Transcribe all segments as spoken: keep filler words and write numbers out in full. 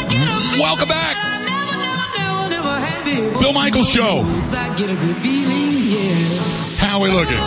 Welcome back. Bill Michaels Show. How are we looking?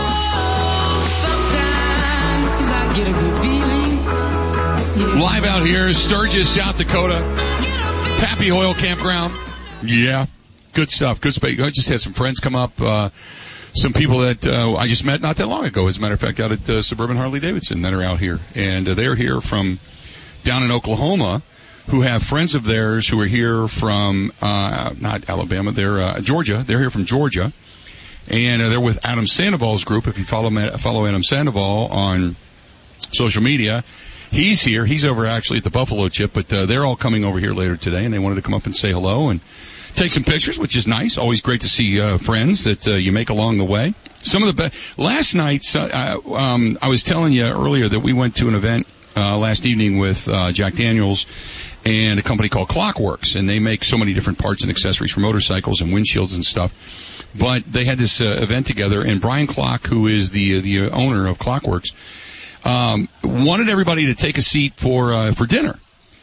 Live out here, Sturgis, South Dakota. Pappy Oil Campground. Yeah. Good stuff. Good space. I just had some friends come up. Uh, some people that uh, I just met not that long ago, as a matter of fact, out at uh, Suburban Harley Davidson that are out here. And uh, they're here from down in Oklahoma, who have friends of theirs who are here from, uh, not Alabama, they're, uh, Georgia. They're here from Georgia. And, uh, they're with Adam Sandoval's group. If you follow, follow Adam Sandoval on social media, he's here. He's over actually at the Buffalo Chip, but, uh, they're all coming over here later today, and they wanted to come up and say hello and take some pictures, which is nice. Always great to see, uh, friends that, uh, you make along the way. Some of the best, last night, uh, um, I was telling you earlier that we went to an event, uh, last evening with, uh, Jack Daniels and a company called Clockworks, and they make so many different parts and accessories for motorcycles and windshields and stuff. But they had this uh, event together, and Brian Clock, who is the the owner of Clockworks, um, wanted everybody to take a seat for uh, for dinner.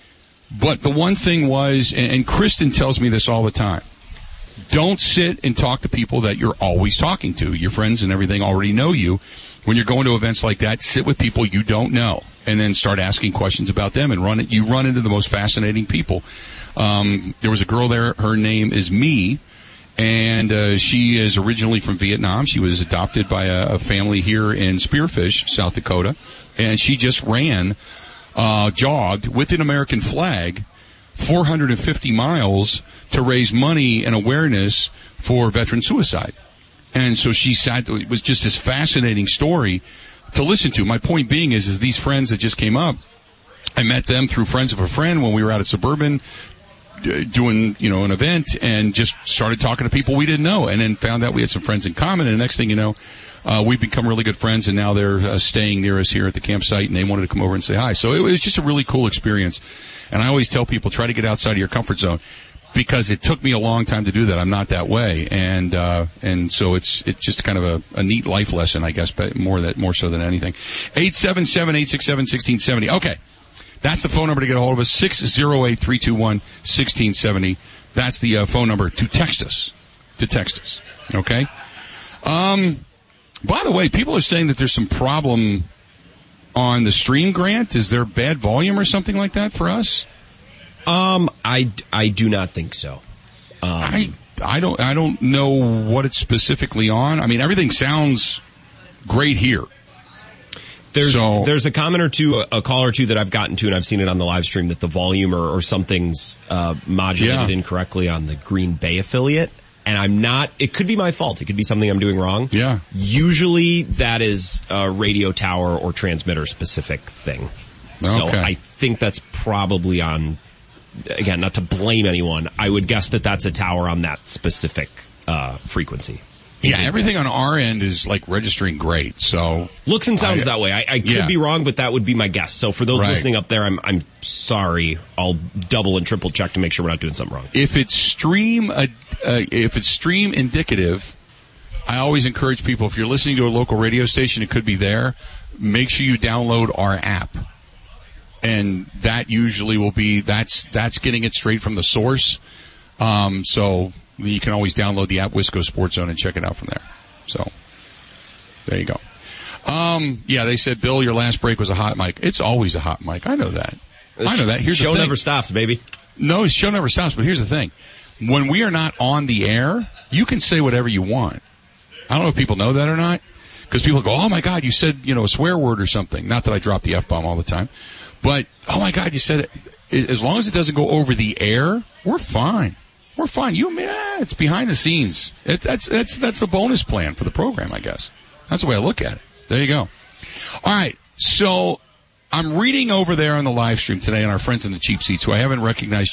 But the one thing was, and, and Kristen tells me this all the time, don't sit and talk to people that you're always talking to. Your friends and everything already know you. When you're going to events like that, sit with people you don't know, and then start asking questions about them, and run it. You run into the most fascinating people. Um, there was a girl there. Her name is Me. And uh, she is originally from Vietnam. She was adopted by a, a family here in Spearfish, South Dakota. And she just ran, uh, jogged with an American flag, four hundred fifty miles to raise money and awareness for veteran suicide. And so she sat, it was just this fascinating story to listen to. My point being is, is these friends that just came up, I met them through friends of a friend when we were out at Suburban, doing, you know, an event, and just started talking to people we didn't know, and then found out we had some friends in common, and the next thing you know, uh, we've become really good friends, and now they're uh, staying near us here at the campsite, and they wanted to come over and say hi. So it was just a really cool experience. And I always tell people, try to get outside of your comfort zone, because it took me a long time to do that. I'm not that way. And, uh, and so it's, it's just kind of a, a neat life lesson, I guess, but more that, more so than anything. eight seven seven, eight six seven, one six seven zero. Okay. That's the phone number to get a hold of us, six oh eight, three two one, one six seven zero. That's the uh, phone number to text us, to text us, okay? Um, by the way, people are saying that there's some problem on the stream, Grant. Is there bad volume or something like that for us? Um, I, I do not think so. Um, I, I don't, I don't know what it's specifically on. I mean, everything sounds great here. There's so, there's a comment or two, a, a call or two that I've gotten to, and I've seen it on the live stream, that the volume or, or something's uh, modulated yeah. incorrectly on the Green Bay affiliate. And I'm not, it could be my fault. It could be something I'm doing wrong. Yeah. Usually that is a radio tower or transmitter specific thing. So okay. I think that's probably on, again, not to blame anyone, I would guess that that's a tower on that specific uh frequency. Yeah, everything on our end is like registering great. So looks and sounds I, that way. I, I could yeah. be wrong, but that would be my guess. So for those right. listening up there, I'm I'm sorry. I'll double and triple check to make sure we're not doing something wrong. If it's stream, uh, uh, if it's stream indicative, I always encourage people, if you're listening to a local radio station, it could be there. Make sure you download our app, and that usually will be that's that's getting it straight from the source. Um, so. You can always download the app Wisco Sports Zone and check it out from there. So, there you go. Um, yeah, they said, Bill, your last break was a hot mic. It's always a hot mic. I know that. I know that. Here's show the thing. Never stops, baby. No, show never stops, but here's the thing. When we are not on the air, you can say whatever you want. I don't know if people know that or not, because people go, oh my God, you said, you know, a swear word or something. Not that I drop the F-bomb all the time, but, oh my God, you said it. As long as it doesn't go over the air, we're fine. We're fine. You, man, it's behind the scenes. It, that's, that's, that's the bonus plan for the program, I guess. That's the way I look at it. There you go. All right. So I'm reading over there on the live stream today, and our friends in the cheap seats who I haven't recognized